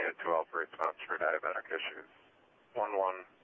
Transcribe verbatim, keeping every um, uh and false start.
unit to operate pumps for diabetic issues. one one